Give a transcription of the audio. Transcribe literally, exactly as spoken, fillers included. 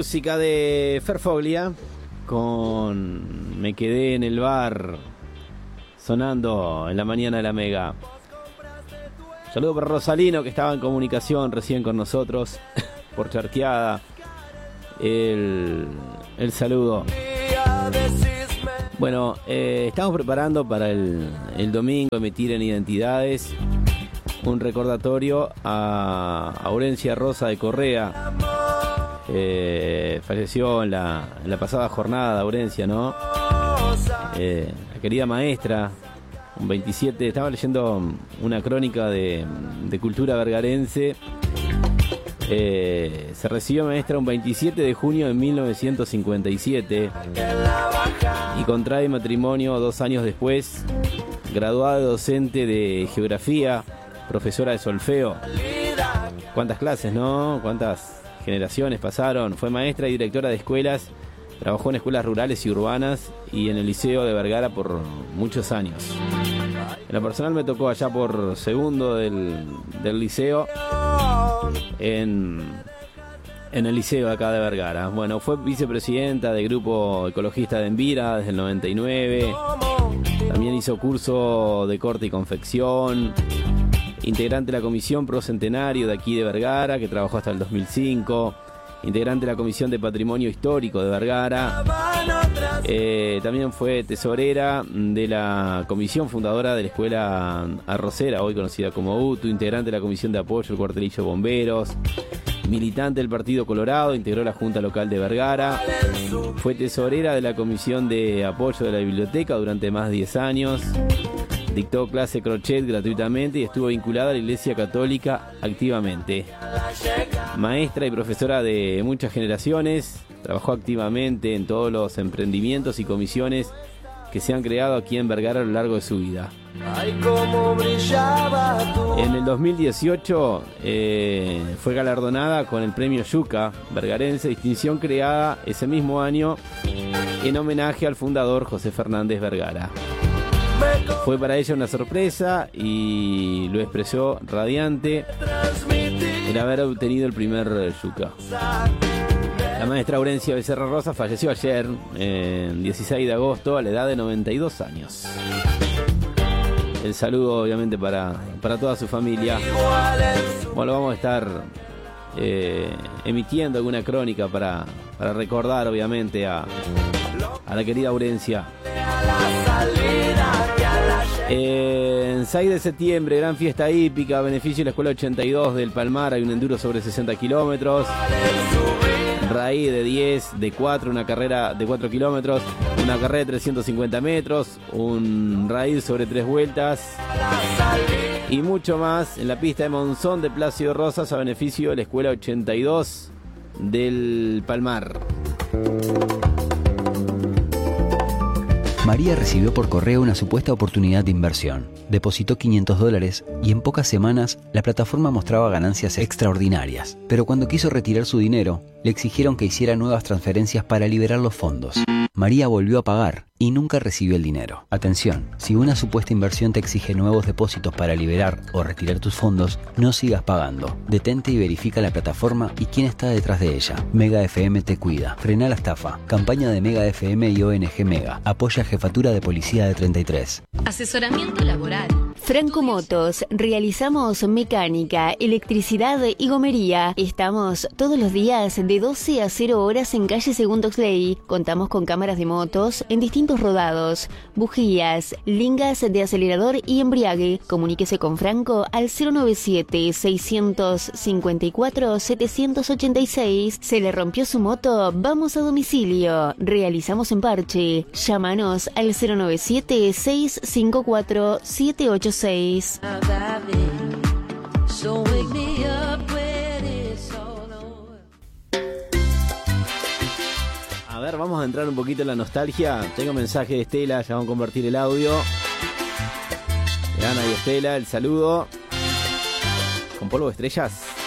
música de Ferfoglia con Me quedé en el bar, sonando en la mañana de la Mega. Saludo para Rosalino, que estaba en comunicación recién con nosotros por charqueada. El, el saludo. Bueno, eh, estamos preparando para el, el domingo emitir en Identidades un recordatorio a Aurencia Rosa de Correa. Eh, falleció en la, en la pasada jornada, Aurencia, ¿no? Eh, la querida maestra, un veintisiete, estaba leyendo una crónica de, de cultura vergarense. Eh, se recibió maestra un veintisiete de junio de mil novecientos cincuenta y siete y contrae matrimonio dos años después, graduada de docente de geografía, profesora de solfeo. ¿Cuántas clases, no? ¿Cuántas generaciones pasaron? Fue maestra y directora de escuelas, trabajó en escuelas rurales y urbanas y en el Liceo de Vergara por muchos años. En lo personal me tocó allá por segundo del, del liceo, en, en el liceo acá de Vergara. Bueno, fue vicepresidenta del grupo ecologista de Envira desde el noventa y nueve, también hizo curso de corte y confección, integrante de la Comisión Pro Centenario de aquí de Vergara, que trabajó hasta el dos mil cinco, integrante de la Comisión de Patrimonio Histórico de Vergara, eh, también fue tesorera de la comisión fundadora de la Escuela Arrocera, hoy conocida como U T U, integrante de la Comisión de Apoyo del Cuartelillo de Bomberos, militante del Partido Colorado, integró la Junta Local de Vergara, fue tesorera de la Comisión de Apoyo de la Biblioteca durante más de diez años, dictó clase crochet gratuitamente y estuvo vinculada a la Iglesia Católica activamente. Maestra y profesora de muchas generaciones, trabajó activamente en todos los emprendimientos y comisiones que se han creado aquí en Vergara a lo largo de su vida. En el dos mil dieciocho eh, fue galardonada con el premio Yuca Vergarense, distinción creada ese mismo año en homenaje al fundador José Fernández Vergara. Fue para ella una sorpresa y lo expresó radiante el haber obtenido el primer Yuca. La maestra Aurencia Becerra Rosa falleció ayer, eh, dieciséis de agosto, a la edad de noventa y dos años. El saludo obviamente para, para toda su familia. Bueno, vamos a estar eh, emitiendo alguna crónica para, para recordar obviamente a, a la querida Aurencia. Eh, en seis de septiembre, gran fiesta hípica, beneficio de la Escuela ochenta y dos del Palmar, hay un enduro sobre sesenta kilómetros, raíz de diez, de cuatro, una carrera de cuatro kilómetros, una carrera de trescientos cincuenta metros, un raíz sobre tres vueltas y mucho más en la pista de Monzón de Plácido Rosas a beneficio de la Escuela ochenta y dos del Palmar. María recibió por correo una supuesta oportunidad de inversión. Depositó quinientos dólares y en pocas semanas la plataforma mostraba ganancias extraordinarias. Pero cuando quiso retirar su dinero, le exigieron que hiciera nuevas transferencias para liberar los fondos. María volvió a pagar y nunca recibió el dinero. Atención, si una supuesta inversión te exige nuevos depósitos para liberar o retirar tus fondos, no sigas pagando. Detente y verifica la plataforma y quién está detrás de ella. Mega F M te cuida. Frena la estafa. Campaña de Mega F M y O N G Mega. Apoya Jefatura de Policía de treinta y tres. Asesoramiento laboral. Franco Motos. Realizamos mecánica, electricidad y gomería. Estamos todos los días de doce a cero horas en calle Segundo Oxley. Contamos con cámaras de motos en distintos rodados, bujías, lingas de acelerador y embriague. Comuníquese con Franco al cero noventa y siete, seiscientos cincuenta y cuatro, setecientos ochenta y seis. ¿Se le rompió su moto? Vamos a domicilio. Realizamos en Parche. Llámanos al cero noventa y siete, seiscientos cincuenta y cuatro, setecientos ochenta y seis. A ver, vamos a entrar un poquito en la nostalgia. Tengo mensaje de Estela, ya vamos a convertir el audio. De Ana y Estela, el saludo. Con polvo de estrellas.